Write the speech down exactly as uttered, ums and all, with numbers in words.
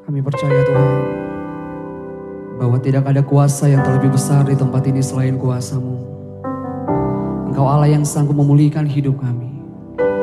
Kami percaya Tuhan, bahwa tidak ada kuasa yang terlebih besar di tempat ini selain kuasa-Mu. Engkau Allah yang sanggup memulihkan hidup kami.